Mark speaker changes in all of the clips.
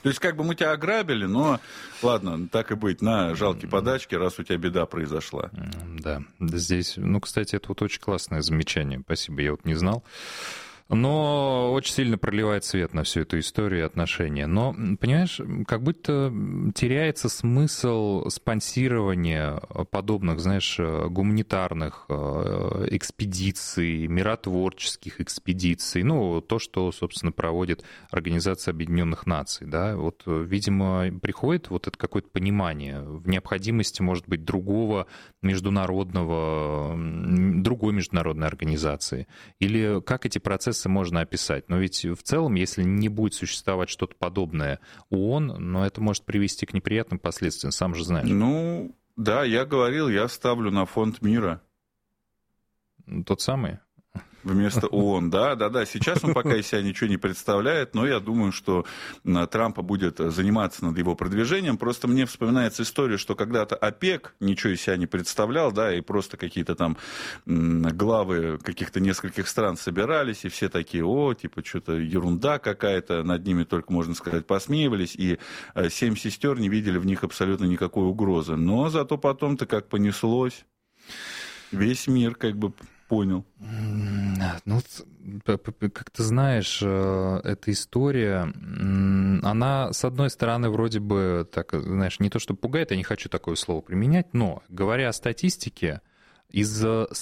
Speaker 1: То есть как бы мы тебя ограбили, но ладно, так и быть, на жалкие подачки, раз у тебя беда произошла.
Speaker 2: Да, здесь, кстати, это вот очень классное замечание, спасибо, я вот не знал. Но очень сильно проливает свет на всю эту историю и отношения. Но, понимаешь, как будто теряется смысл спонсирования подобных, знаешь, гуманитарных экспедиций, миротворческих экспедиций. То, что, собственно, проводит Организация Объединенных Наций. Да? Вот, видимо, приходит вот это какое-то понимание в необходимости, может быть, другой международной организации. Или как эти процессы можно описать. Но ведь в целом, если не будет существовать что-то подобное ООН, это может привести к неприятным последствиям, сам же знаешь.
Speaker 1: Да, я говорил, я ставлю на фонд мира.
Speaker 2: Тот самый?
Speaker 1: Вместо ООН, да. Сейчас он пока из себя ничего не представляет, но я думаю, что Трампа будет заниматься над его продвижением. Просто мне вспоминается история, что когда-то ОПЕК ничего из себя не представлял, да, и просто какие-то там главы каких-то нескольких стран собирались, и все такие, что-то ерунда какая-то, над ними только, можно сказать, посмеивались, и 7 сестер не видели в них абсолютно никакой угрозы. Но зато потом-то как понеслось, весь мир как бы понял.
Speaker 2: Как ты знаешь, эта история, она, с одной стороны, вроде бы, так, знаешь, не то что пугает, я не хочу такое слово применять, но, говоря о статистике, из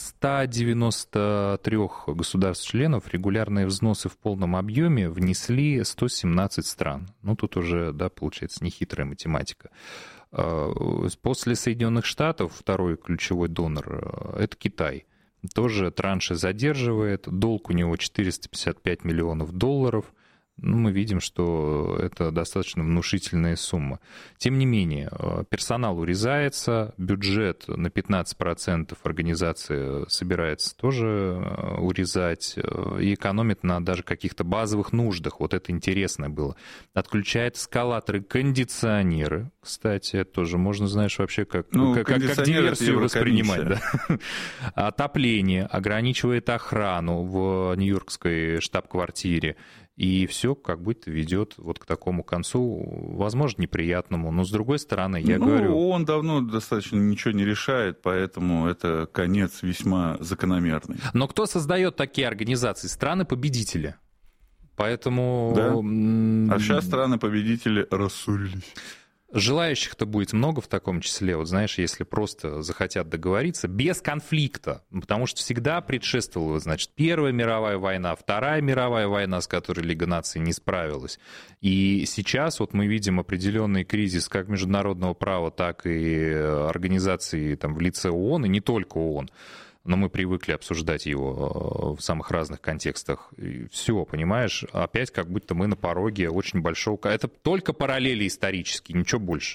Speaker 2: 193 государств-членов регулярные взносы в полном объеме внесли 117 стран. Тут уже, да, получается, нехитрая математика. После Соединенных Штатов второй ключевой донор – это Китай. Тоже транши задерживает, долг у него $455 миллионов. Мы видим, что это достаточно внушительная сумма. Тем не менее, персонал урезается, бюджет на 15% организации собирается тоже урезать и экономит на даже каких-то базовых нуждах. Вот это интересно было. Отключает эскалаторы, кондиционеры. Кстати, это тоже можно, знаешь, вообще как диверсию воспринимать. Да? Отопление, ограничивает охрану в нью-йоркской штаб-квартире. И все как будто ведет вот к такому концу, возможно, неприятному. Но, с другой стороны, я говорю...
Speaker 1: Он давно достаточно ничего не решает, поэтому это конец весьма закономерный.
Speaker 2: Но кто создает такие организации? Страны-победители. Поэтому...
Speaker 1: Да. А сейчас страны-победители рассорились.
Speaker 2: Желающих-то будет много в таком числе, вот знаешь, если просто захотят договориться, без конфликта, потому что всегда предшествовала, значит, Первая мировая война, Вторая мировая война, с которой Лига наций не справилась. И сейчас вот мы видим определенный кризис как международного права, так и организации там, в лице ООН, и не только ООН. Но мы привыкли обсуждать его в самых разных контекстах. И все, понимаешь, опять как будто мы на пороге очень большого... Это только параллели исторические, ничего больше.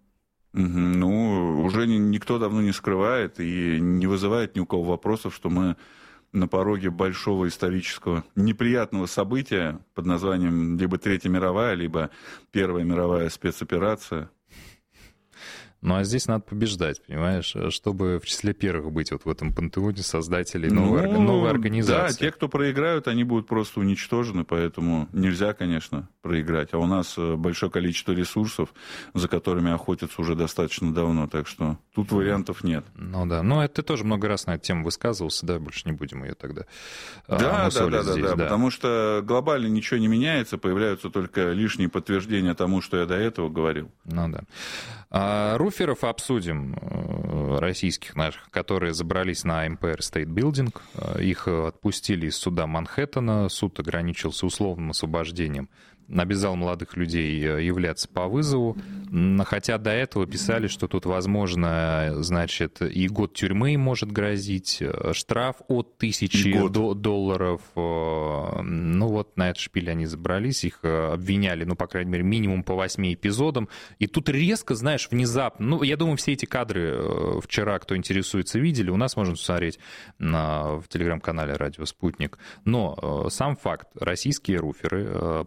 Speaker 1: Уже никто давно не скрывает и не вызывает ни у кого вопросов, что мы на пороге большого исторического неприятного события под названием либо Третья мировая, либо Первая мировая спецоперация.
Speaker 2: Ну, а здесь надо побеждать, понимаешь, чтобы в числе первых быть вот в этом пантеоне создателей новой организации.
Speaker 1: Да, те, кто проиграют, они будут просто уничтожены, поэтому нельзя, конечно, проиграть. А у нас большое количество ресурсов, за которыми охотятся уже достаточно давно, так что тут вариантов нет.
Speaker 2: Ну да, но ты тоже много раз на эту тему высказывался, да, больше не будем ее тогда
Speaker 1: Да, потому что глобально ничего не меняется, появляются только лишние подтверждения тому, что я до этого говорил.
Speaker 2: Ну да. Руферов обсудим, российских наших, которые забрались на Empire State Building. Их отпустили из суда Манхэттена. Суд ограничился условным освобождением. Обязал молодых людей являться по вызову. Хотя до этого писали, что тут, возможно, значит, и год тюрьмы им может грозить, штраф от $1000. Ну вот на этот шпиль они забрались, их обвиняли, ну, по крайней мере, минимум по 8 эпизодам. И тут резко, знаешь, внезапно, ну, я думаю, все эти кадры вчера, кто интересуется, видели, у нас можно посмотреть в телеграм-канале «Радио Спутник». Но сам факт, российские руферы, пара,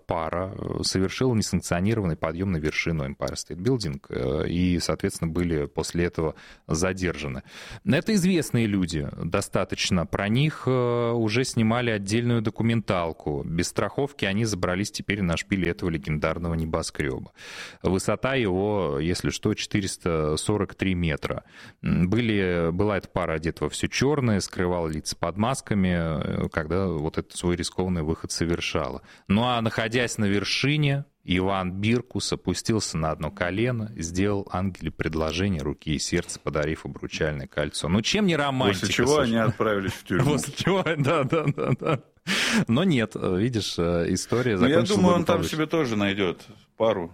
Speaker 2: пара совершила несанкционированный подъем на вершину Empire State Building и, соответственно, были после этого задержаны. Это известные люди достаточно. Про них уже снимали отдельную документалку. Без страховки они забрались теперь на шпили этого легендарного небоскреба. Высота его, если что, 443 метра. Была эта пара одета во все черное, скрывала лица под масками, когда вот этот свой рискованный выход совершала. Ну а находясь на вершине, Иван Биркус опустился на одно колено, сделал ангеле предложение руки и сердца, подарив обручальное кольцо. Ну чем не романтика?
Speaker 1: После чего они отправились в тюрьму.
Speaker 2: После чего, да. Но нет, видишь, история закончилась.
Speaker 1: Я думаю, он там себе тоже найдет пару.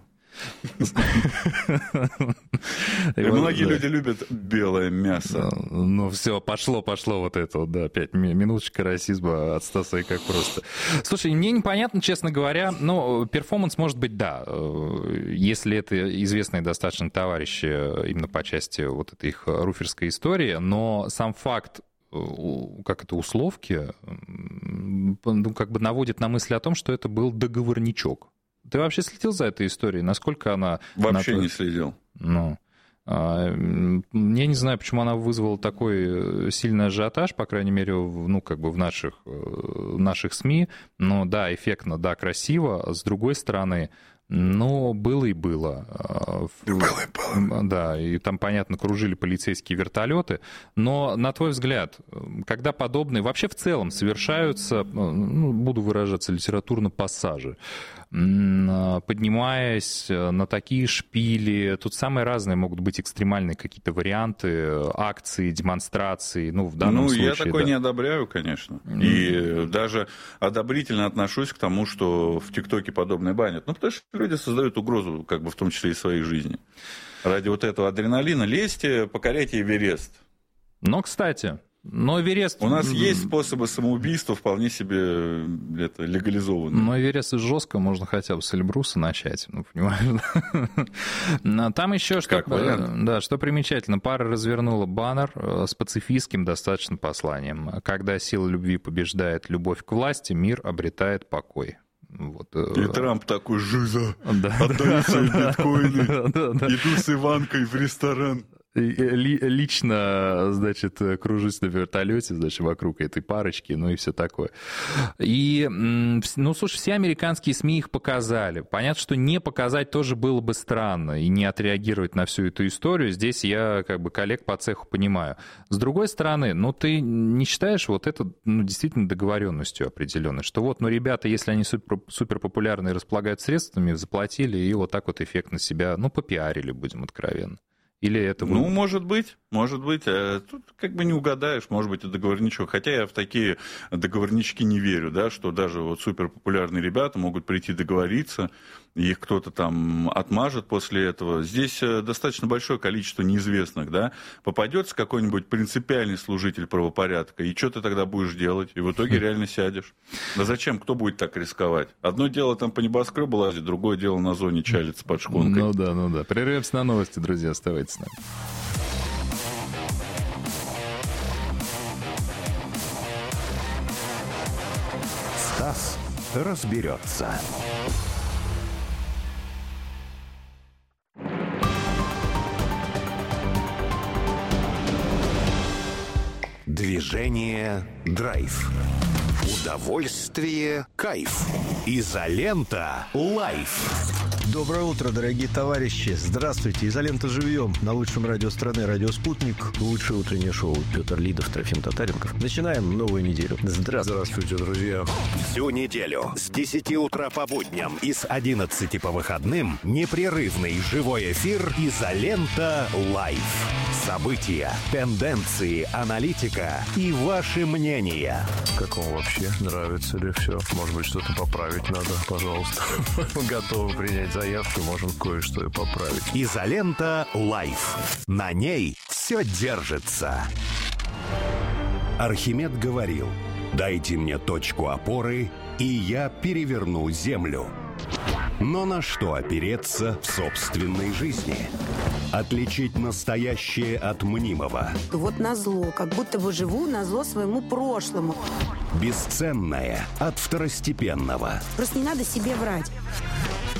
Speaker 1: Многие люди любят белое мясо.
Speaker 2: Ну все, пошло вот это вот, да, опять минуточка расизма от Стаса и как просто. Слушай, мне непонятно, честно говоря, но перформанс может быть, да, если это известные достаточно товарищи именно по части вот этой их руферской истории, но сам факт, как это, условки, ну, как бы наводит на мысль о том, что это был договорничок. Ты вообще следил за этой историей? Насколько она...
Speaker 1: Вообще не следил.
Speaker 2: Ну, я не знаю, почему она вызвала такой сильный ажиотаж, по крайней мере, ну, как бы в наших СМИ. Но да, эффектно, да, красиво. С другой стороны, но было и было. Да, и там, понятно, кружили полицейские вертолеты. Но, на твой взгляд, когда подобные вообще в целом совершаются, ну, буду выражаться литературно, пассажи, поднимаясь на такие шпили, тут самые разные могут быть экстремальные какие-то варианты, акции, демонстрации, ну, в данном случае...
Speaker 1: я такое не одобряю, конечно. И даже одобрительно отношусь к тому, что в ТикТоке подобное банят. Ну, потому что люди создают угрозу, как бы в том числе и своей жизни. Ради вот этого адреналина лезьте, покоряйте Эверест.
Speaker 2: Но, кстати... Но Эверест...
Speaker 1: У нас есть способы самоубийства вполне себе легализованные.
Speaker 2: Но Эверест жестко, можно хотя бы с Эльбруса начать, ну, понимаешь? Там еще что примечательно, пара развернула баннер с пацифистским достаточно посланием. Когда сила любви побеждает любовь к власти, мир обретает покой. Вот.
Speaker 1: И Трамп такой: жиза, отдаю свои биткоины, иду с Иванкой в ресторан.
Speaker 2: Лично, значит, кружусь на вертолете, значит, вокруг этой парочки, ну и все такое. И, ну, слушай, все американские СМИ их показали. Понятно, что не показать тоже было бы странно, и не отреагировать на всю эту историю. Здесь я, как бы, коллег по цеху понимаю. С другой стороны, ну, ты не считаешь вот это, ну, действительно договоренностью определенной, что вот, ну, ребята, если они супер популярны и располагают средствами, заплатили и вот так вот эффектно себя, ну, попиарили, будем откровенны. Или это...
Speaker 1: Ну, может быть. Тут как бы не угадаешь, может быть, и договорничок. Хотя я в такие договорнички не верю, да, что даже вот суперпопулярные ребята могут прийти договориться, и их кто-то там отмажет после этого. Здесь достаточно большое количество неизвестных, да. Попадется какой-нибудь принципиальный служитель правопорядка, и что ты тогда будешь делать? И в итоге реально сядешь. Да зачем? Кто будет так рисковать? Одно дело там по небоскребу лазить, другое дело на зоне чалиться под шконкой.
Speaker 2: Ну да. Прервемся на новости, друзья, оставайтесь с нами.
Speaker 3: Стас разберется. Движение драйв. Удовольствие кайф. Изолента лайф.
Speaker 4: Доброе утро, дорогие товарищи. Здравствуйте. Изолента живьем. На лучшем радио страны, радио «Спутник». Лучшее утреннее шоу. Петр Лидов, Трофим Татаренков. Начинаем новую неделю. Здравствуйте, друзья.
Speaker 3: Всю неделю с 10 утра по будням и с 11 по выходным непрерывный живой эфир «Изолента лайф». События, тенденции, аналитика и ваши мнения.
Speaker 4: Как вам вообще? Нравится ли все? Может быть, что-то поправить надо? Пожалуйста. Мы готовы принять заявку, можем кое-что и поправить.
Speaker 3: «Изолента лайф». На ней все держится. Архимед говорил: «Дайте мне точку опоры, и я переверну землю». Но на что опереться в собственной жизни? Отличить настоящее от мнимого.
Speaker 5: Вот назло, как будто бы живу назло своему прошлому.
Speaker 3: Бесценное от второстепенного.
Speaker 5: Просто не надо себе врать.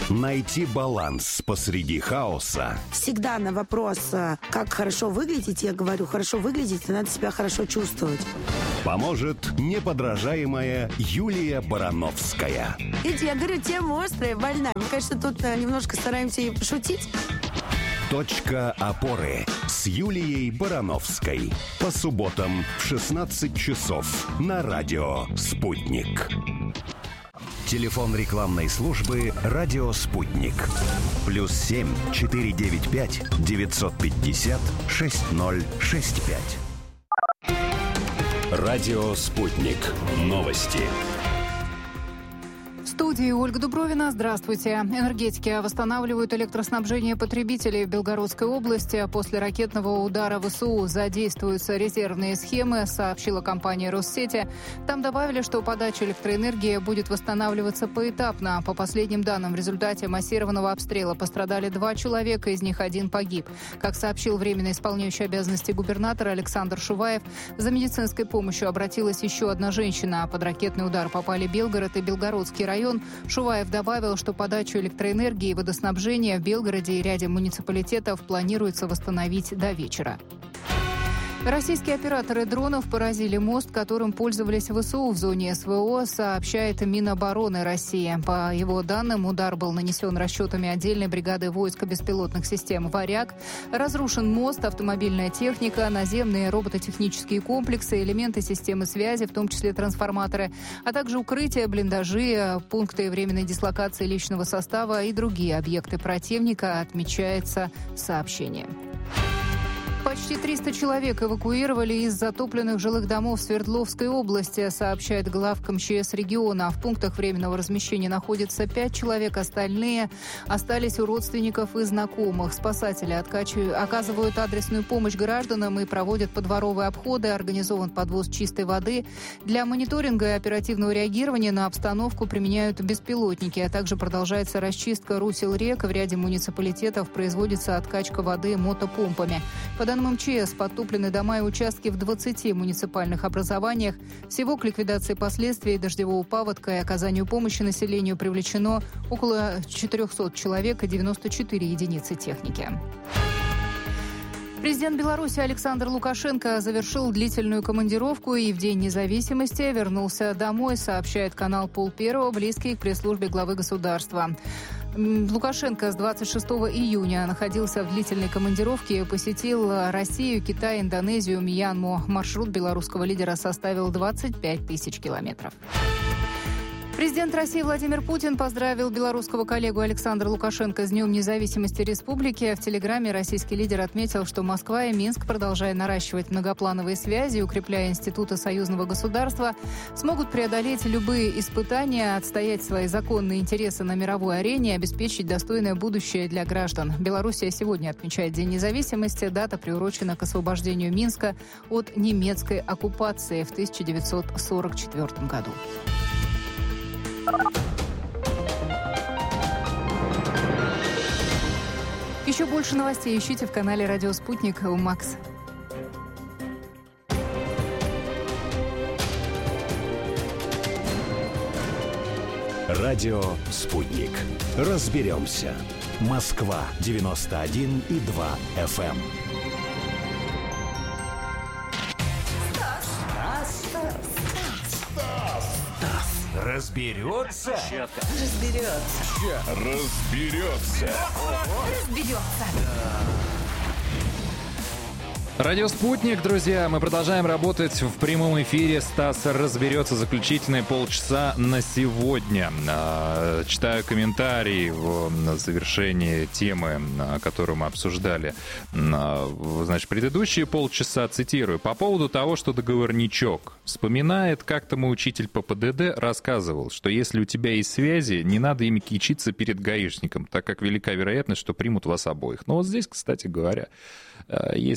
Speaker 3: Найти баланс посреди хаоса.
Speaker 5: Всегда на вопрос, как хорошо выглядеть, я говорю, хорошо выглядеть, надо себя хорошо чувствовать.
Speaker 3: Поможет неподражаемая Юлия Барановская.
Speaker 5: Видите, я говорю, тема острая, больная. Мне кажется, тут немножко стараемся и пошутить.
Speaker 3: Точка опоры с Юлией Барановской. По субботам в 16 часов на радио «Спутник». Телефон рекламной службы «Радио Спутник». +7 495 950 6065. Радио «Спутник». Новости.
Speaker 6: В студии Ольга Дубровина. Здравствуйте. Энергетики восстанавливают электроснабжение потребителей в Белгородской области. После ракетного удара ВСУ задействуются резервные схемы, сообщила компания «Россети». Там добавили, что подача электроэнергии будет восстанавливаться поэтапно. По последним данным, в результате массированного обстрела пострадали 2 человека, из них 1 погиб. Как сообщил временно исполняющий обязанности губернатора Александр Шуваев, за медицинской помощью обратилась еще одна женщина. Под ракетный удар попали Белгород и Белгородский район. Шуваев добавил, что подачу электроэнергии и водоснабжения в Белгороде и ряде муниципалитетов планируется восстановить до вечера. Российские операторы дронов поразили мост, которым пользовались ВСУ в зоне СВО, сообщает Минобороны России. По его данным, удар был нанесен расчетами отдельной бригады войск беспилотных систем «Варяг». Разрушен мост, автомобильная техника, наземные робототехнические комплексы, элементы системы связи, в том числе трансформаторы, а также укрытия, блиндажи, пункты временной дислокации личного состава и другие объекты противника, отмечается сообщение. Почти 300 человек эвакуировали из затопленных жилых домов в Свердловской области, сообщает главк МЧС региона. В пунктах временного размещения находится 5 человек, остальные остались у родственников и знакомых. Спасатели оказывают адресную помощь гражданам и проводят подворовые обходы. Организован подвоз чистой воды. Для мониторинга и оперативного реагирования на обстановку применяют беспилотники, а также продолжается расчистка русел рек. В ряде муниципалитетов производится откачка воды мотопомпами. По данным МЧС, подтоплены дома и участки в 20 муниципальных образованиях. Всего к ликвидации последствий дождевого паводка и оказанию помощи населению привлечено около 400 человек и 94 единицы техники. Президент Беларуси Александр Лукашенко завершил длительную командировку и в День независимости вернулся домой, сообщает канал «Пол-Первого», близкий к пресс-службе главы государства. Лукашенко с 26 июня находился в длительной командировке и посетил Россию, Китай, Индонезию, Мьянму. Маршрут белорусского лидера составил 25 тысяч километров. Президент России Владимир Путин поздравил белорусского коллегу Александра Лукашенко с Днем независимости республики. В Телеграме российский лидер отметил, что Москва и Минск, продолжая наращивать многоплановые связи, укрепляя институты союзного государства, смогут преодолеть любые испытания, отстоять свои законные интересы на мировой арене и обеспечить достойное будущее для граждан. Белоруссия сегодня отмечает День независимости. Дата приурочена к освобождению Минска от немецкой оккупации в 1944 году. Еще больше новостей ищите в канале «Радио Спутник» у Макс.
Speaker 3: Радио «Спутник». Разберемся. Москва 91,2 FM. Разберется? Разберется.
Speaker 2: Радио «Спутник», друзья, мы продолжаем работать в прямом эфире. Стас разберется, заключительные полчаса на сегодня. Читаю комментарии в завершении темы, которую мы обсуждали. Значит, предыдущие полчаса, цитирую, по поводу того, что договорничок вспоминает, как-то мой учитель по ПДД рассказывал, что если у тебя есть связи, не надо ими кичиться перед гаишником, так как велика вероятность, что примут вас обоих. Но вот здесь, кстати говоря, есть определенные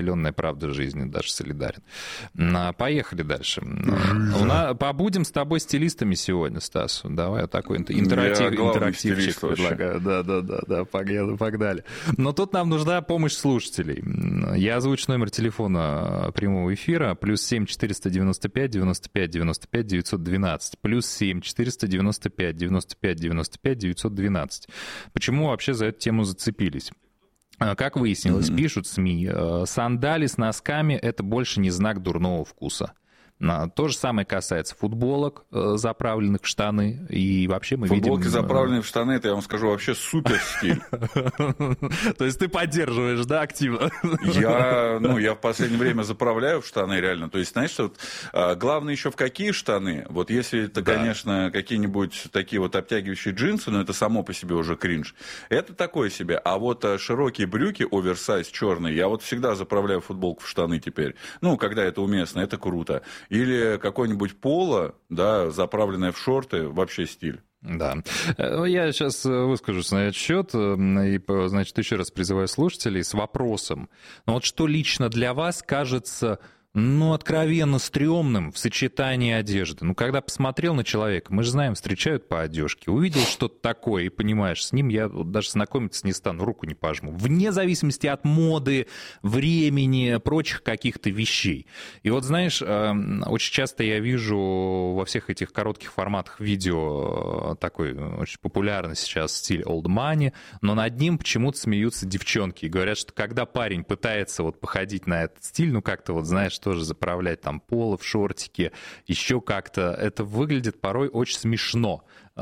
Speaker 2: определенная правда жизни, даже солидарен. Поехали дальше. Побудем с тобой стилистами сегодня, Стас. Давай вот такой интерактивчик предлагаю. Да, погнали. Но тут нам нужна помощь слушателей. Я озвучу номер телефона прямого эфира. +7 495 95 95 912. +7 495 95 95 912. Почему вообще за эту тему зацепились? Как выяснилось, пишут СМИ, сандали с носками — это больше не знак дурного вкуса. То же самое касается футболок, заправленных в штаны, и вообще мы видим...
Speaker 1: Футболки, заправленные в штаны, это, я вам скажу, вообще супер стиль.
Speaker 2: То есть ты поддерживаешь, да, активно?
Speaker 1: Я в последнее время заправляю в штаны, реально. То есть, знаешь, вот, главное еще в какие штаны. Вот если это, конечно, какие-нибудь такие вот обтягивающие джинсы, но это само по себе уже кринж, это такое себе. А вот широкие брюки, оверсайз, черные, я вот всегда заправляю футболку в штаны теперь. Когда это уместно, это круто. Или какой-нибудь поло, да, заправленное в шорты, вообще стиль.
Speaker 2: Да. Я сейчас выскажусь на этот счет и, значит, еще раз призываю слушателей с вопросом. Вот что лично для вас кажется... откровенно стрёмным в сочетании одежды. Когда посмотрел на человека, мы же знаем, встречают по одежке, увидел что-то такое и понимаешь, с ним я даже знакомиться не стану, руку не пожму. Вне зависимости от моды, времени, прочих каких-то вещей. И вот знаешь, очень часто я вижу во всех этих коротких форматах видео такой очень популярный сейчас стиль old money, но над ним почему-то смеются девчонки и говорят, что когда парень пытается походить на этот стиль, как-то знаешь, тоже заправлять там поло в шортики, еще как-то. Это выглядит порой очень смешно.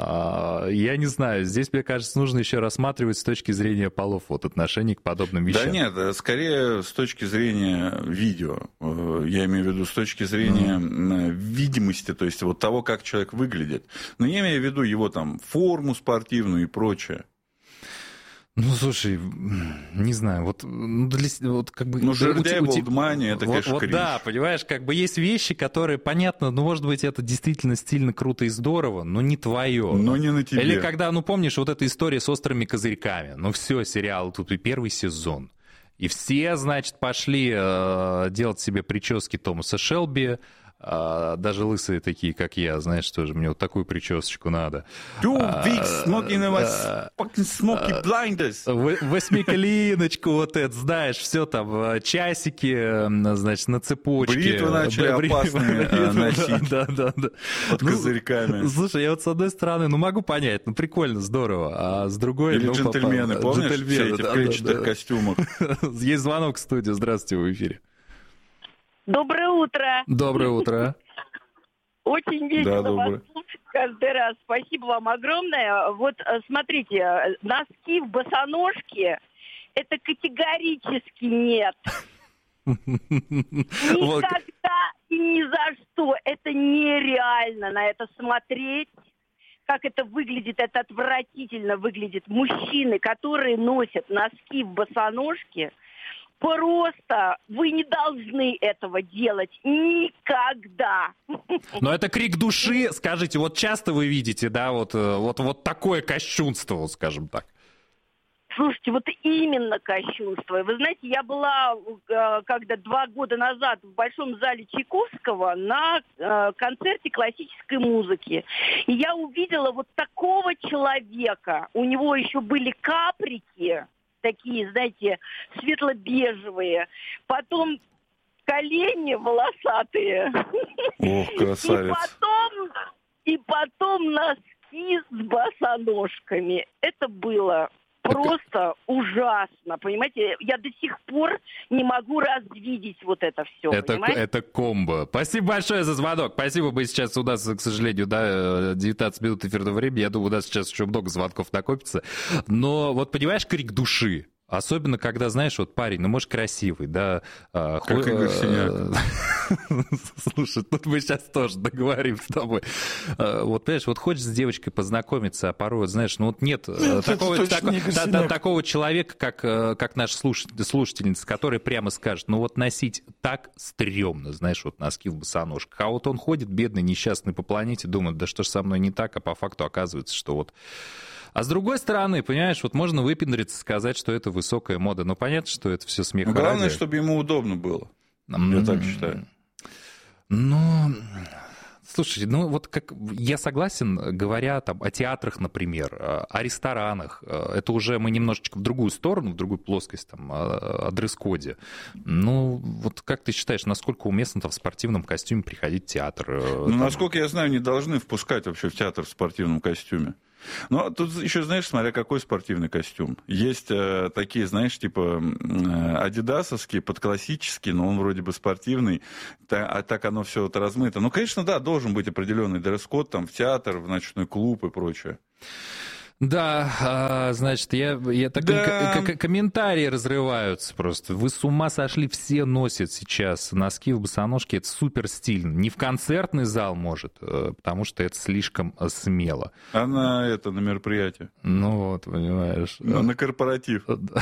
Speaker 2: Я не знаю, здесь, мне кажется, нужно еще рассматривать с точки зрения полов отношений к подобным вещам.
Speaker 1: Да нет, скорее с точки зрения видео. Я имею в виду с точки зрения видимости, то есть того, как человек выглядит. Но я имею в виду его там форму спортивную и прочее.
Speaker 2: Слушай, не знаю,
Speaker 1: жердяй в олдмане, это, конечно, кринж.
Speaker 2: Да, понимаешь, есть вещи, которые, понятно, может быть, это действительно стильно, круто и здорово, но не твое.
Speaker 1: Но не на тебе.
Speaker 2: Или когда, помнишь, эта история с острыми козырьками. Все, сериал, тут и первый сезон. И все, значит, пошли делать себе прически Томаса Шелби, даже лысые такие, как я, знаешь, тоже мне такую причесочку надо. Восьмиклиночку знаешь, все там, часики, значит, на цепочке.
Speaker 1: Бритвы начали опасные носить.
Speaker 2: Да.
Speaker 1: Под козырьками.
Speaker 2: Слушай, я с одной стороны, могу понять, прикольно, здорово, а с другой...
Speaker 1: Или джентльмены, помнишь, все эти в клетчатых костюмах.
Speaker 2: Есть звонок в студию, здравствуйте, в эфире.
Speaker 7: Доброе утро.
Speaker 2: Доброе утро.
Speaker 7: Очень весело вас слушать каждый раз. Спасибо вам огромное. Смотрите, носки в босоножке — это категорически нет. Никогда и ни за что. Это нереально на это смотреть. Как это выглядит, это отвратительно выглядит. Мужчины, которые носят носки в босоножке, просто вы не должны этого делать никогда.
Speaker 2: Но это крик души. Скажите, часто вы видите, да, вот такое кощунство, скажем так?
Speaker 7: Слушайте, именно кощунство. Вы знаете, я была когда 2 года назад в Большом зале Чайковского на концерте классической музыки. И я увидела такого человека. У него еще были каприки, такие, знаете, светло-бежевые. Потом колени волосатые.
Speaker 1: Ох, красавец.
Speaker 7: И потом носки с босоножками. Это было просто ужасно, понимаете? Я до сих пор не могу развидеть это все, понимаете?
Speaker 2: Это комбо. Спасибо большое за звонок. Спасибо, мы сейчас у нас, к сожалению, 19 минут эфирного времени. Я думаю, у нас сейчас еще много звонков накопится. Но понимаешь, крик души. Особенно, когда, знаешь, парень, может, красивый, да.
Speaker 1: Как Игорь Синяк.
Speaker 2: Слушай, тут мы сейчас тоже договорим с тобой. Понимаешь, хочешь с девочкой познакомиться, а порой, знаешь, нет такого человека, как наша слушательница, которая прямо скажет, носить так стрёмно, знаешь, носки в босоножках. А он ходит, бедный, несчастный по планете, думает, да что ж со мной не так, а по факту оказывается, что А с другой стороны, понимаешь, можно выпендриться, сказать, что это высокая мода. Но понятно, что это все смех ради.
Speaker 1: Главное, чтобы ему удобно было. Я так считаю.
Speaker 2: Ну, слушай, ну вот как я согласен, говоря там о театрах, например, о ресторанах, это уже мы немножечко в другую сторону, в другую плоскость, там, о дресс-коде. Ну, вот как ты считаешь, насколько уместно там в спортивном костюме приходить в театр?
Speaker 1: Ну, там... насколько я знаю, не должны впускать вообще в театр в спортивном костюме. Но тут еще, знаешь, смотря какой спортивный костюм. Есть такие, знаешь, типа адидасовские, подклассические, но он вроде бы спортивный, а так оно все вот размыто. Ну, конечно, да, должен быть определенный дресс-код там в театр, в ночной клуб и прочее.
Speaker 2: Да, значит, комментарии разрываются просто. Вы с ума сошли, все носят сейчас носки в босоножке, это супер стильно. Не в концертный зал, может, потому что это слишком смело.
Speaker 1: А на мероприятие.
Speaker 2: Ну вот, понимаешь.
Speaker 1: На корпоратив.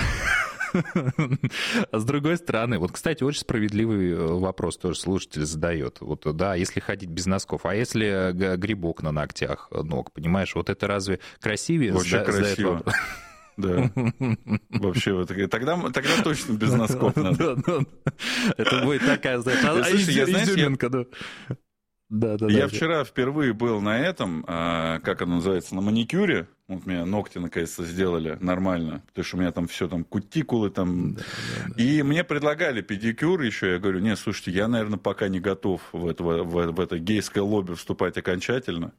Speaker 2: А с другой стороны, вот, кстати, очень справедливый вопрос тоже слушатель задает. Вот, да, если ходить без носков, а если грибок на ногтях ног, понимаешь, вот это разве красивее?
Speaker 1: Вообще красиво. Да. Вообще, тогда точно без носков надо.
Speaker 2: Это будет такая, знаешь, изюминка, да. Я
Speaker 1: вчера впервые был на этом, как оно называется, на маникюре. Вот меня ногти наконец-то сделали нормально, потому что у меня там все там кутикулы там. И мне предлагали педикюр еще. Я говорю, нет, слушайте, я, наверное, пока не готов в это гейское лобби вступать окончательно.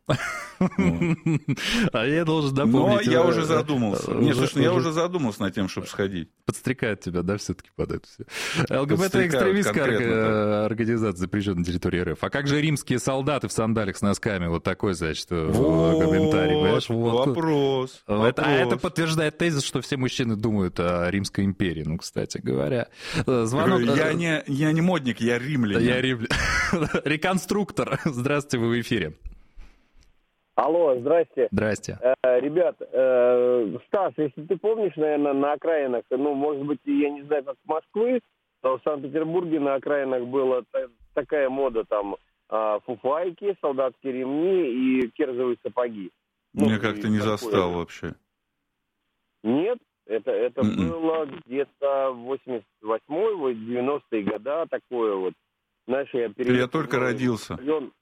Speaker 2: А я должен напомнить.
Speaker 1: Но я уже задумался. Нет, слушай, я уже задумался над тем, чтобы сходить.
Speaker 2: Подстрекают тебя, да, все-таки под это все. ЛГБТ-экстремистская организация запрещена на территории РФ. А как же римские солдаты в сандалях с носками? Вот такой, значит, комментарий.
Speaker 1: Вопрос.
Speaker 2: Это подтверждает тезис, что все мужчины думают о Римской империи, ну, кстати говоря. Звонок...
Speaker 1: Я не модник, я римлянин.
Speaker 2: Реконструктор. Здравствуйте, вы в эфире.
Speaker 8: Алло, здрасте.
Speaker 2: Здрасте.
Speaker 8: Ребят, Стас, если ты помнишь, наверное, на окраинах, ну, может быть, я не знаю, как в Москве, то в Санкт-Петербурге на окраинах была такая мода, там, фуфайки, солдатские ремни и кирзовые сапоги.
Speaker 1: Я как-то не застал вообще.
Speaker 8: Нет, это было где-то 88-й, 90-е года, такое вот. Знаешь,
Speaker 1: я только родился.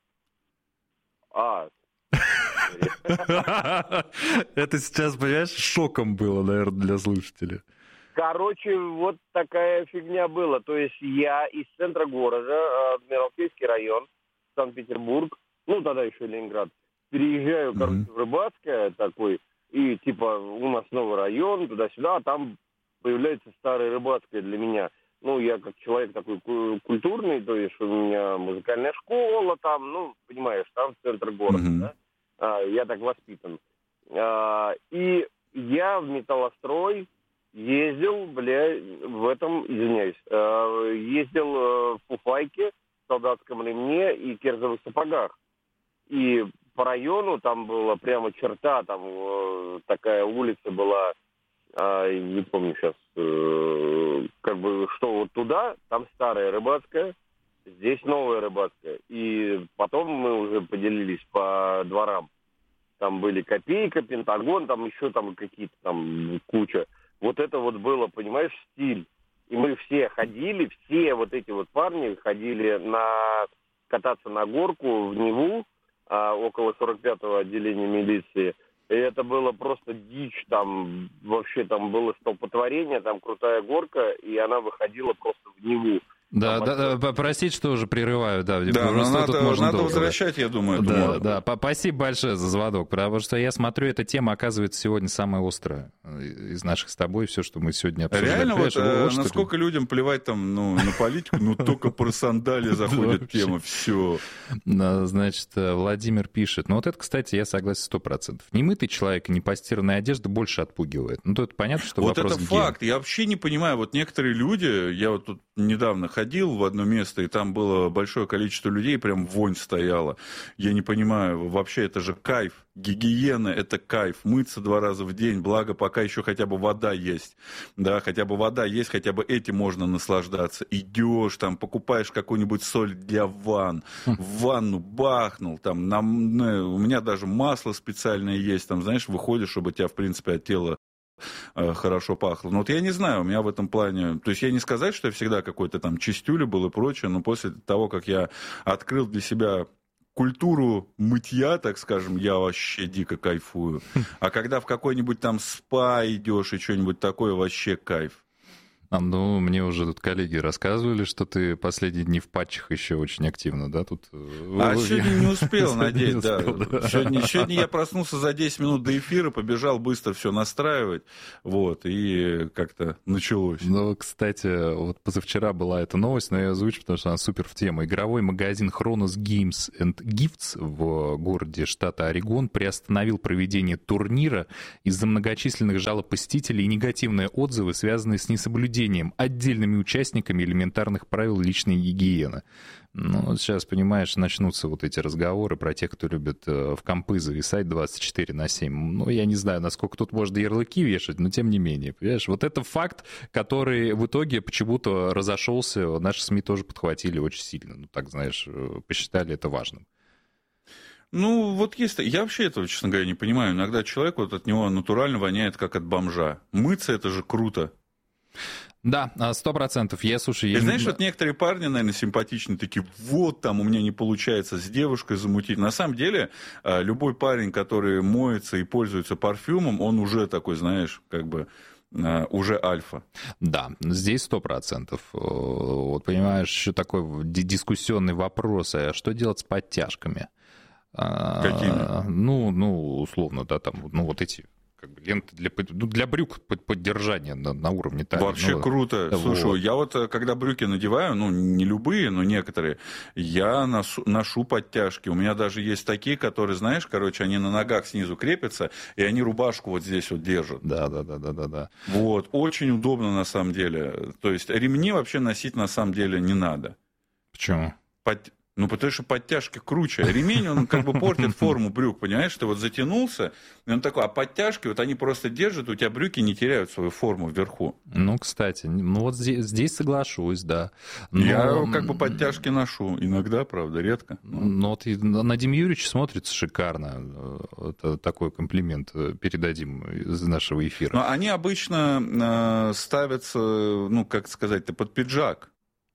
Speaker 2: Это сейчас, понимаешь, шоком было, наверное, для слушателей.
Speaker 8: Короче, вот такая фигня была. То есть я из центра города, Адмиралтейский район, Санкт-Петербург, ну тогда еще Ленинград, переезжаю, короче, в Рыбацкое такой, и типа у нас новый район, туда-сюда, а там появляется старая Рыбацкая для меня. Ну, я как человек такой культурный, то есть у меня музыкальная школа там, ну, понимаешь, там центр города, да? Я так воспитан. И я в металлострой ездил, ездил в фуфайке, в солдатском ремне и кирзовых сапогах. И по району там была прямо черта, там такая улица была, не помню сейчас, как бы, что вот туда, там старая Рыбацкая, здесь новая Рыбацкая. И потом мы уже поделились по дворам. Там были Копейка, Пентагон, там еще там какие-то там куча. Вот это вот было, понимаешь, стиль. И мы все ходили, все вот эти вот парни ходили кататься на горку в Неву, около 45-го отделения милиции. И это было просто дичь, там вообще там было столпотворение, там крутая горка, и она выходила просто в Неву.
Speaker 2: Да, простите, что уже прерываю, да.
Speaker 1: Да, но надо возвращать, я думаю.
Speaker 2: Да, спасибо большое за звонок, потому что я смотрю, эта тема оказывается сегодня самая острая из наших с тобой, все, что мы сегодня обсуждали.
Speaker 1: Реально, вот насколько людям плевать там, на политику, только про сандали заходит тема, все.
Speaker 2: Значит, Владимир пишет, вот это, кстати, я согласен 100%. Немытый человек и непостиранная одежда больше отпугивает. Ну, тут понятно, что
Speaker 1: вот
Speaker 2: вопрос
Speaker 1: это факт, я вообще не понимаю, вот некоторые люди, я вот тут недавно ходил в одно место, и там было большое количество людей, прям вонь стояла. Я не понимаю, вообще это же кайф. Гигиена – это кайф. Мыться 2 раза в день, благо пока еще хотя бы вода есть. Да, хотя бы вода есть, хотя бы этим можно наслаждаться. Идешь, там, покупаешь какую-нибудь соль для ванн, в ванну бахнул, там, у меня даже масло специальное есть, там, знаешь, выходишь, чтобы тебя, в принципе, от тела хорошо пахло. Но вот я не знаю, у меня в этом плане... То есть я не сказать, что я всегда какой-то там чистюля был и прочее, но после того, как я открыл для себя культуру мытья, так скажем, я вообще дико кайфую. А когда в какой-нибудь там спа идешь и что-нибудь такое, вообще кайф.
Speaker 2: Ну, мне уже тут коллеги рассказывали, что ты последние дни в патчах еще очень активно, да? Тут...
Speaker 1: сегодня не успел надеть, да. Сегодня я проснулся за 10 минут до эфира, побежал быстро все настраивать, вот, и как-то началось.
Speaker 2: Ну, кстати, вот позавчера была эта новость, но я озвучу, потому что она супер в тему. Игровой магазин Chronos Games and Gifts в городе штата Орегон приостановил проведение турнира из-за многочисленных жалоб посетителей и негативные отзывы, связанные с несоблюдением отдельными участниками элементарных правил личной гигиены. Ну, сейчас, понимаешь, начнутся вот эти разговоры про тех, кто любит в компы зависать 24/7. Ну, я не знаю, насколько тут можно ярлыки вешать, но тем не менее, понимаешь, вот это факт, который в итоге почему-то разошелся, наши СМИ тоже подхватили очень сильно. Ну, так, знаешь, посчитали это важным.
Speaker 1: Ну, вот есть... Я вообще этого, честно говоря, не понимаю. Иногда человек, вот от него натурально воняет, как от бомжа. Мыться — это же круто.
Speaker 2: Да, 100%.
Speaker 1: И знаешь, вот некоторые парни, наверное, симпатичные, такие, вот там у меня не получается с девушкой замутить. На самом деле, любой парень, который моется и пользуется парфюмом, он уже такой, знаешь, как бы... уже альфа.
Speaker 2: Да, здесь 100%. Вот понимаешь, еще такой дискуссионный вопрос, а что делать с подтяжками?
Speaker 1: Какими?
Speaker 2: Ну, условно, да, там, ну, вот эти... как бы ленты для брюк поддержания на уровне талии.
Speaker 1: Вообще круто. Слушай, вот. Я вот, когда брюки надеваю, ну, не любые, но некоторые, я ношу подтяжки. У меня даже есть такие, которые, знаешь, короче, они на ногах снизу крепятся, и они рубашку вот здесь вот держат.
Speaker 2: Да.
Speaker 1: Вот, очень удобно на самом деле. То есть ремни вообще носить на самом деле не надо.
Speaker 2: Почему?
Speaker 1: Ну, потому что подтяжки круче. Ремень, он как бы портит форму брюк, понимаешь? Ты вот затянулся, и он такой, а подтяжки, вот они просто держат, у тебя брюки не теряют свою форму вверху.
Speaker 2: Ну, кстати, ну вот здесь соглашусь, да. Но...
Speaker 1: Я как бы подтяжки ношу. Иногда, правда, редко.
Speaker 2: Ну, вот Надим Юрьевич смотрится шикарно. Это такой комплимент передадим из нашего эфира.
Speaker 1: Но они обычно ставятся, ну, как сказать-то, под пиджак.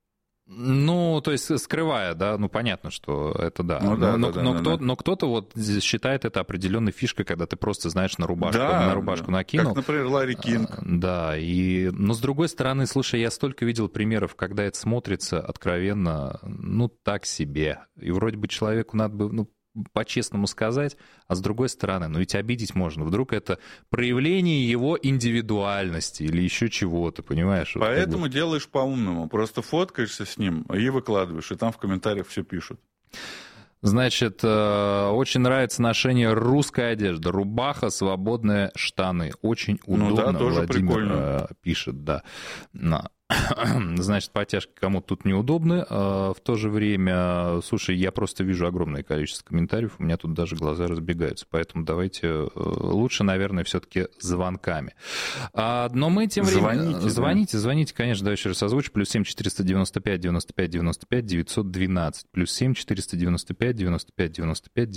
Speaker 2: Ну, то есть скрывая, да, ну, понятно, что это да.
Speaker 1: Ну, да,
Speaker 2: но кто-то вот считает это определенной фишкой, когда ты просто, знаешь, на рубашку накинул.
Speaker 1: Как, например, Ларри Кинг.
Speaker 2: Да, но с другой стороны, слушай, я столько видел примеров, когда это смотрится откровенно, ну, так себе. И вроде бы человеку надо бы, ну, по-честному сказать, а с другой стороны, ну ведь обидеть можно. Вдруг это проявление его индивидуальности или еще чего-то, понимаешь?
Speaker 1: Поэтому вот делаешь по-умному. Просто фоткаешься с ним и выкладываешь, и там в комментариях все пишут.
Speaker 2: Значит, очень нравится ношение русской одежды. Рубаха, свободные штаны. Очень удобно, ну да, тоже Владимир прикольно. Пишет, да. Значит, подтяжки кому-то тут неудобны. В то же время, слушай, я просто вижу огромное количество комментариев, у меня тут даже глаза разбегаются, поэтому давайте лучше, наверное, все-таки звонками. Но мы тем временем... Звоните, конечно, да, еще раз озвучу. +7 495 95 95 912. +7 495 95 95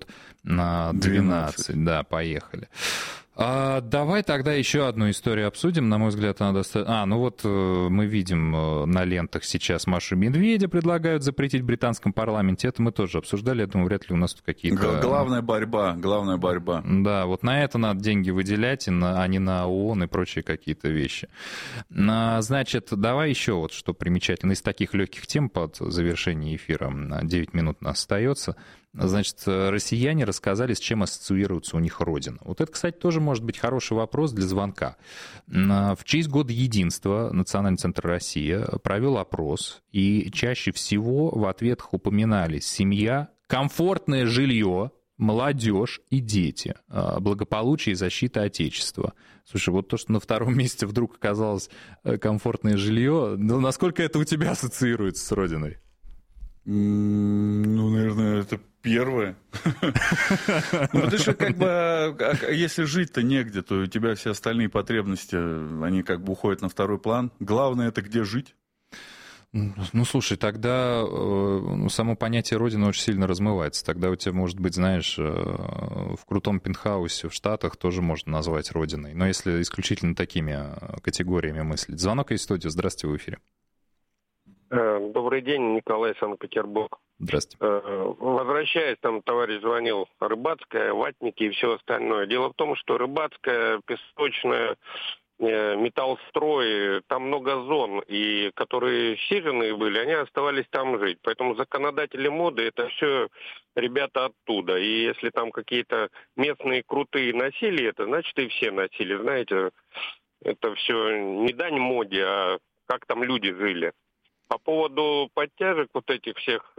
Speaker 2: 912. Да, поехали. Давай тогда еще одну историю обсудим. На мой взгляд, она достаточно... ну вот мы видим на лентах сейчас Машу Медведя предлагают запретить в британском парламенте. Это мы тоже обсуждали. Я думаю, вряд ли у нас тут какие-то... Главная борьба. Да, вот на это надо деньги выделять, а не на ООН и прочие какие-то вещи. Значит, давай еще вот что примечательно. Из таких легких тем под завершение эфира, 9 минут у нас остается. Значит, россияне рассказали, с чем ассоциируется у них Родина. Вот это, кстати, тоже может быть хороший вопрос для звонка. В честь Года Единства Национальный центр «Россия» провел опрос, и чаще всего в ответах упоминались семья, комфортное жилье, молодежь и дети, благополучие и защита Отечества. Слушай, вот то, что на втором месте вдруг оказалось комфортное жилье, ну, насколько это у тебя ассоциируется с Родиной?
Speaker 1: Ну, наверное, это первое. Потому что, как бы, если жить-то негде, то у тебя все остальные потребности, они как бы уходят на второй план. Главное, это где жить.
Speaker 2: Ну, слушай, тогда само понятие Родины очень сильно размывается. Тогда у тебя, может быть, знаешь, в крутом пентхаусе в Штатах тоже можно назвать Родиной. Но если исключительно такими категориями мыслить. Звонок из студии. Здравствуйте, в эфире.
Speaker 9: Добрый день, Николай, Санкт-Петербург.
Speaker 2: Здравствуйте.
Speaker 9: Возвращаясь, там товарищ звонил, Рыбацкая, ватники и все остальное. Дело в том, что Рыбацкая, Песочная, Металлстрой, там много зон, и которые сиженные были, они оставались там жить. Поэтому законодатели моды, это все ребята оттуда. И если там какие-то местные крутые носили это, значит и все носили. Знаете, это все не дань моде, а как там люди жили. По поводу подтяжек вот этих всех...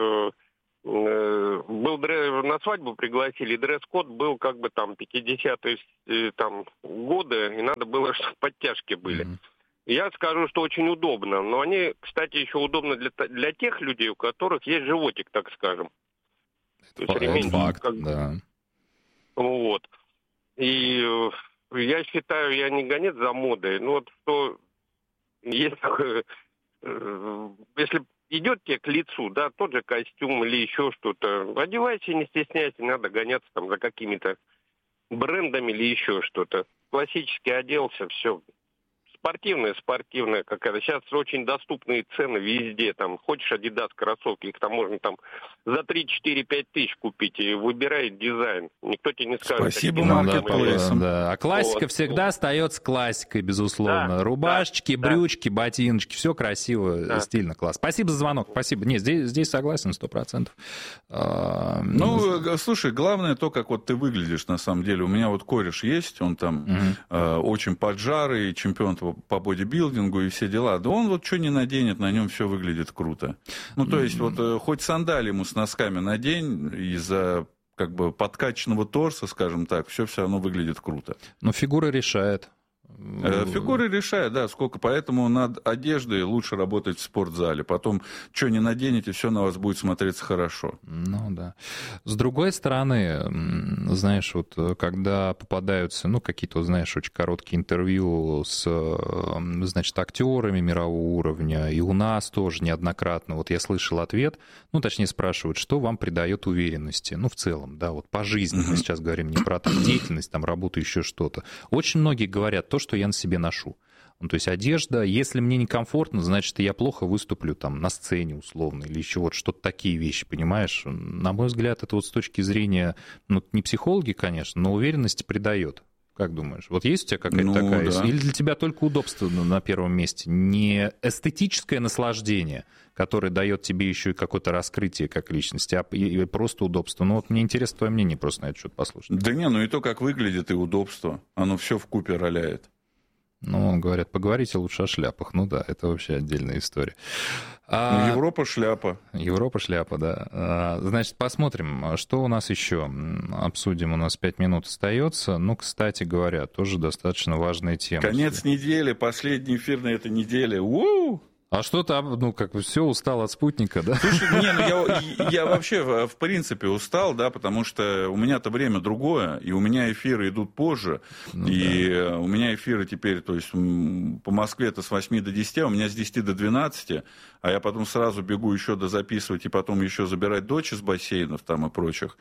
Speaker 9: на свадьбу пригласили, дресс-код был как бы там 50-е там, годы, и надо было, чтобы подтяжки были. Я скажу, что очень удобно, но они, кстати, еще удобны для тех людей, у которых есть животик, так скажем. То есть ремень,
Speaker 2: факт, да.
Speaker 9: Вот. И я считаю, я не гонец за модой, но вот что есть такое, если идет тебе к лицу, да, тот же костюм или еще что-то, одевайся, не стесняйся, не надо гоняться там за какими-то брендами или еще что-то. Классически оделся, все. Спортивная какая-то. Сейчас очень доступные цены везде. Там, хочешь Adidas кроссовки, их там можно там за 3-4-5 тысяч купить и выбирай дизайн. Никто тебе не скажет.
Speaker 1: Спасибо маркетплейсам.
Speaker 2: Да. А классика всегда остается классикой, безусловно. Да, рубашечки, брючки, ботиночки, все красиво, стильно, класс. Спасибо за звонок, спасибо. Нет, здесь согласен 100%.
Speaker 1: Слушай, главное то, как вот ты выглядишь на самом деле. У меня вот кореш есть, он там очень поджарый, чемпион по бодибилдингу и все дела. Да он вот что не наденет, на нем все выглядит круто. Ну, то есть, вот хоть сандали ему с носками надень, из-за как бы подкачанного торса, скажем так, все равно выглядит круто.
Speaker 2: Но фигура решает.
Speaker 1: Фигуры решают, да, сколько. Поэтому над одеждой лучше работать в спортзале. Потом, что не наденете, все на вас будет смотреться хорошо.
Speaker 2: Ну, да. С другой стороны, знаешь, вот когда попадаются, ну, какие-то, знаешь, очень короткие интервью с, значит, актерами мирового уровня, и у нас тоже неоднократно, вот я слышал ответ, ну, точнее, спрашивают, что вам придает уверенности, ну, в целом, да, вот по жизни, мы сейчас говорим не про там, деятельность, там, работу, еще что-то. Очень многие говорят то, что я на себе ношу. Ну, то есть одежда, если мне некомфортно, значит, я плохо выступлю там на сцене условно или еще вот что-то такие вещи, понимаешь? На мой взгляд, это вот с точки зрения, ну, не психологи, конечно, но уверенности придает. Как думаешь? Вот есть у тебя какая-то такая? Да. Или для тебя только удобство на первом месте? Не эстетическое наслаждение, которое дает тебе еще и какое-то раскрытие как личности, а просто удобство? Ну вот мне интересно твое мнение просто на это что-то послушать.
Speaker 1: Да не, ну и то, как выглядит, и удобство. Оно все вкупе роляет.
Speaker 2: Ну, говорят, поговорите лучше о шляпах. Ну да, это вообще отдельная история.
Speaker 1: Европа шляпа.
Speaker 2: Европа шляпа, да. Значит, посмотрим, что у нас еще. Обсудим, у нас 5 минут остается. Ну, кстати говоря, тоже достаточно важная тема.
Speaker 1: Конец недели, последний эфир на этой неделе. У-у-у!
Speaker 2: А что там, ну, как бы все устал от спутника, да?
Speaker 1: Слушай, не, ну я вообще, в принципе, устал, да, потому что у меня-то время другое, и у меня эфиры идут позже, ну, и да. У меня эфиры теперь, то есть по Москве-то с 8 до 10, а у меня с 10 до 12, а я потом сразу бегу еще дозаписывать, и потом еще забирать дочь из бассейнов там и прочих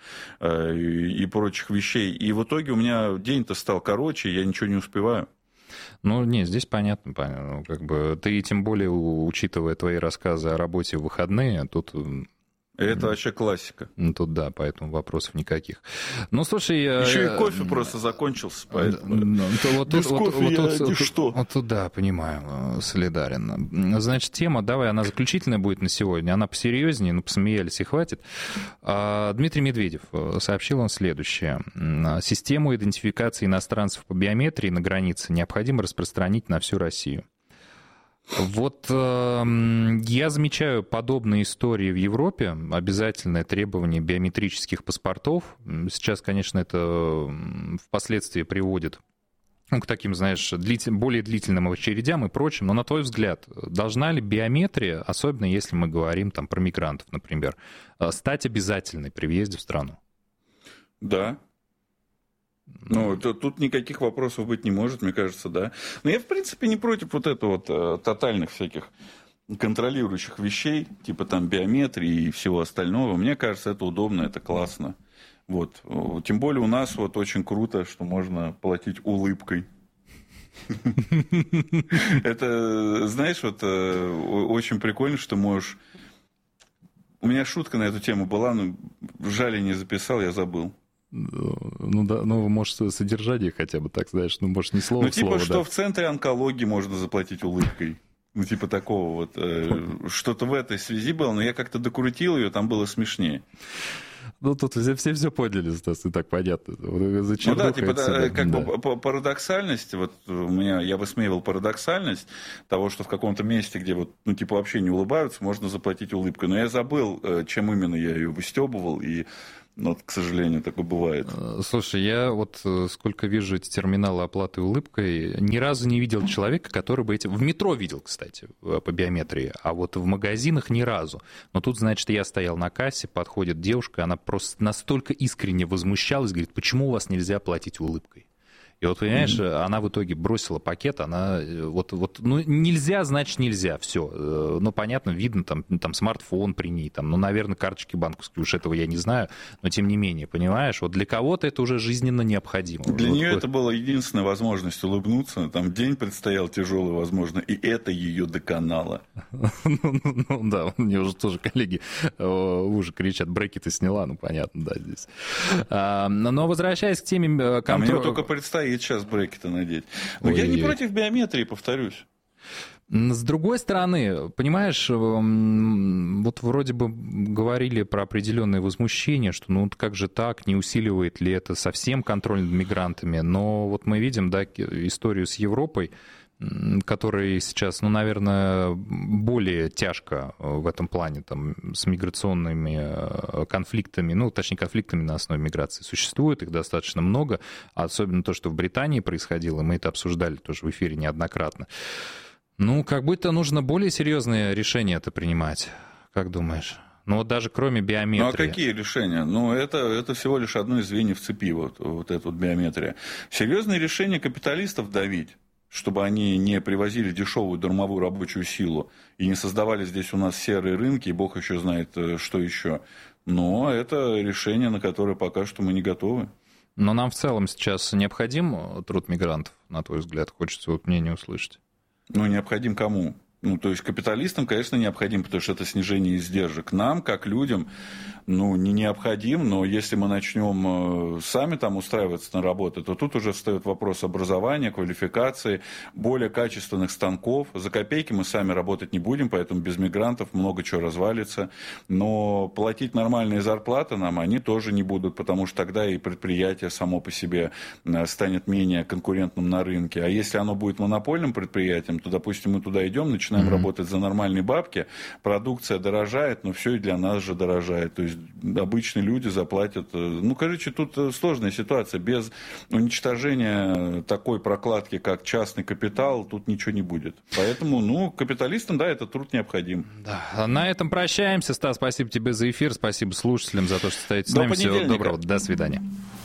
Speaker 1: вещей, и в итоге у меня день-то стал короче, я ничего не успеваю.
Speaker 2: Ну, нет, здесь понятно. Ну, как бы ты, тем более, учитывая твои рассказы о работе в выходные, тут...
Speaker 1: Это вообще классика.
Speaker 2: Тут да, поэтому вопросов никаких. Ну, слушай...
Speaker 1: Еще и кофе просто закончился, поэтому... Без кофе я ничто.
Speaker 2: Вот тут, да, понимаю, солидарен. Значит, тема, давай, она заключительная будет на сегодня, она посерьезнее, ну, посмеялись и хватит. Дмитрий Медведев сообщил он следующее. Систему идентификации иностранцев по биометрии на границе необходимо распространить на всю Россию. Вот я замечаю подобные истории в Европе, обязательное требование биометрических паспортов. Сейчас, конечно, это впоследствии приводит к таким, знаешь, более длительным очередям и прочим, но на твой взгляд, должна ли биометрия, особенно если мы говорим там, про мигрантов, например, стать обязательной при въезде в страну?
Speaker 1: Да. Ну, тут никаких вопросов быть не может, мне кажется, да. Но я, в принципе, не против вот этого вот тотальных всяких контролирующих вещей, типа там биометрии и всего остального, мне кажется, это удобно, это классно. Вот. Тем более у нас вот очень круто, что можно платить улыбкой. Это, знаешь, вот очень прикольно, что можешь... У меня шутка на эту тему была, но жаль, я не записал, я забыл.
Speaker 2: Ну да, ну может содержание хотя бы так, знаешь, ну может не слово в слово.
Speaker 1: Ну типа, что в центре онкологии можно заплатить улыбкой. Ну типа такого вот. Что-то в этой связи было, но я как-то докрутил ее, там было смешнее.
Speaker 2: Ну, тут все поняли, Стас, и так понятно.
Speaker 1: Ну да, типа, как бы парадоксальность, вот у меня, я высмеивал парадоксальность того, что в каком-то месте, где вот, ну, типа, вообще не улыбаются, можно заплатить улыбкой. Но я забыл, чем именно я ее выстебывал, и вот, к сожалению, такое бывает.
Speaker 2: Слушай, я вот сколько вижу эти терминалы оплаты улыбкой, ни разу не видел человека, который бы эти... В метро видел, кстати, по биометрии, а вот в магазинах ни разу. Но тут, значит, я стоял на кассе, подходит девушка, она просто настолько искренне возмущалась, говорит, почему у вас нельзя платить улыбкой? И вот, понимаешь, она в итоге бросила пакет, она вот, ну, нельзя, значит, нельзя, все. Ну, понятно, видно, там смартфон при ней, там, ну, наверное, карточки банковские, уж этого я не знаю, но тем не менее, понимаешь, вот для кого-то это уже жизненно необходимо.
Speaker 1: Для
Speaker 2: вот
Speaker 1: нее это была единственная возможность улыбнуться, там день предстоял тяжелый, возможно, и это ее доконало.
Speaker 2: Ну, да, мне уже тоже коллеги уже кричат, брекеты сняла, ну, понятно, да, здесь. Но возвращаясь к теме контроля...
Speaker 1: А мне только предстоит сейчас брекеты надеть. Но я не против биометрии, повторюсь.
Speaker 2: С другой стороны, понимаешь, вот вроде бы говорили про определенное возмущение, что ну как же так, не усиливает ли это совсем контроль над мигрантами, но вот мы видим, да, историю с Европой, который сейчас, ну, наверное, более тяжко в этом плане, там, с миграционными конфликтами, ну, точнее, конфликтами на основе миграции существует, их достаточно много, особенно то, что в Британии происходило, мы это обсуждали тоже в эфире неоднократно. Ну, как будто нужно более серьезные решения это принимать, как думаешь? Ну, вот даже кроме биометрии.
Speaker 1: Ну, а какие решения? Ну, это всего лишь одно из звеньев цепи, вот эта вот биометрия. Серьезные решения капиталистов давить, чтобы они не привозили дешевую дармовую рабочую силу и не создавали здесь у нас серые рынки, и бог еще знает, что еще. Но это решение, на которое пока что мы не готовы.
Speaker 2: Но нам в целом сейчас необходим труд мигрантов, на твой взгляд? Хочется вот мнение услышать.
Speaker 1: Ну, необходим кому? Ну, то есть капиталистам, конечно, необходим, потому что это снижение издержек. Нам, как людям, ну, не необходим, но если мы начнем сами там устраиваться на работу, то тут уже встает вопрос образования, квалификации, более качественных станков. За копейки мы сами работать не будем, поэтому без мигрантов много чего развалится. Но платить нормальные зарплаты нам они тоже не будут, потому что тогда и предприятие само по себе станет менее конкурентным на рынке. А если оно будет монопольным предприятием, то, допустим, мы туда идем, начинаем работать за нормальные бабки, продукция дорожает, но все и для нас же дорожает. То есть обычные люди заплатят... Ну, короче, тут сложная ситуация. Без уничтожения такой прокладки, как частный капитал, тут ничего не будет. Поэтому, ну, капиталистам, да, этот труд необходим.
Speaker 2: Да. На этом прощаемся. Стас, спасибо тебе за эфир, спасибо слушателям за то, что стоите с нами. Всего доброго, до свидания.